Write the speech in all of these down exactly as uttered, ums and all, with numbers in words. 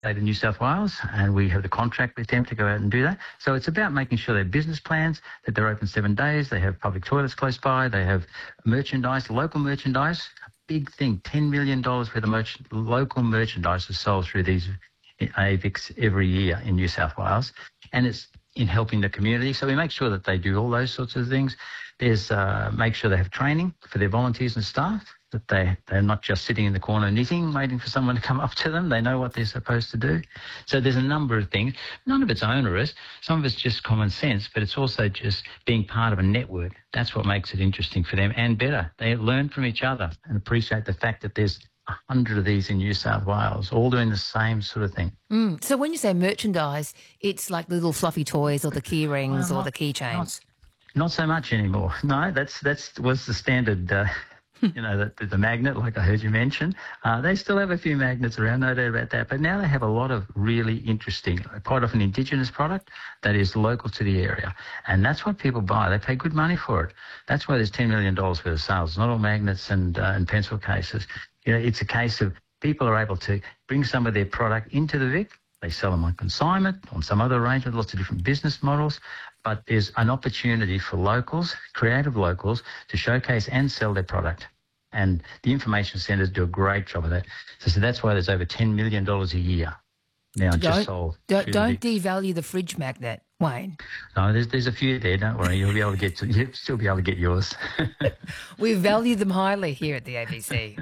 State of New South Wales, and we have the contract with them to go out and do that. So it's about making sure they have business plans, that they're open seven days, they have public toilets close by, they have merchandise, local merchandise. A big thing, ten million dollars worth of merch, local merchandise is sold through these A V I Cs every year in New South Wales, and it's in helping the community. So we make sure that they do all those sorts of things. There's uh, make sure they have training for their volunteers and staff, that they, they're not just sitting in the corner knitting, waiting for someone to come up to them. They know what they're supposed to do. So there's a number of things. None of it's onerous. Some of it's just common sense, but it's also just being part of a network. That's what makes it interesting for them and better. They learn from each other and appreciate the fact that there's a hundred of these in New South Wales, all doing the same sort of thing. Mm. So when you say merchandise, it's like little fluffy toys or the key rings well, or not, the keychains? Not, not so much anymore. No, that's that's was the standard... Uh, you know, the, the magnet, like I heard you mention. Uh, they still have a few magnets around, no doubt about that. But now they have a lot of really interesting, quite often Indigenous product that is local to the area. And that's what people buy. They pay good money for it. That's why there's ten million dollars worth of sales. It's not all magnets and, uh, and pencil cases. You know, it's a case of people are able to bring some of their product into the Vic. They sell them on consignment, on some other arrangement, lots of different business models. But there's an opportunity for locals, creative locals, to showcase and sell their product. And the information centres do a great job of that. So, so that's why there's over ten million dollars a year now don't, just sold. Don't, don't devalue the fridge magnet, Wayne. No, there's there's a few there. Don't worry, you'll be able to get to, you'll still be able to get yours. We value them highly here at the A B C.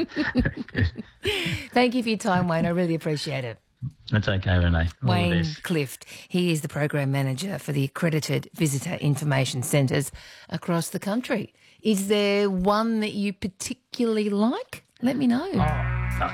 Thank you for your time, Wayne. I really appreciate it. That's okay, Renee. All Wayne Clift. He is the Program Manager for the Accredited Visitor Information Centres across the country. Is there one that you particularly like? Let me know. Oh,